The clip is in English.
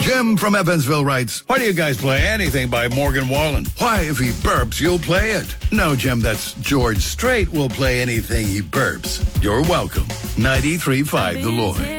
Jim from Evansville writes, Why do you guys play anything by Morgan Wallen? why, if he burps, you'll play it. No, Jim, that's George Strait will play anything he burps. You're welcome. 93.5 The Lord.